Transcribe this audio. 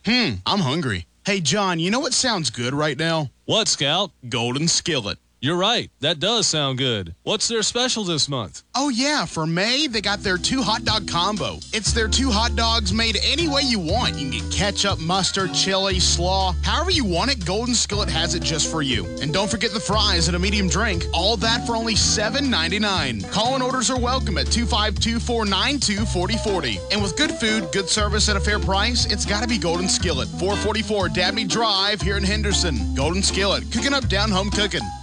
I'm hungry. Hey, John, you know what sounds good right now? What, Scout? Golden Skillet. You're right. That does sound good. What's their special this month? Oh, yeah. For May, they got their 2 hot dog combo. It's their 2 hot dogs made any way you want. You can get ketchup, mustard, chili, slaw. However you want it, Golden Skillet has it just for you. And don't forget the fries and a medium drink. All that for only $7.99. Call-in orders are welcome at 252-492-4040. And with good food, good service at a fair price, it's got to be Golden Skillet. 444 Dabney Drive here in Henderson. Golden Skillet, cooking up down home cooking.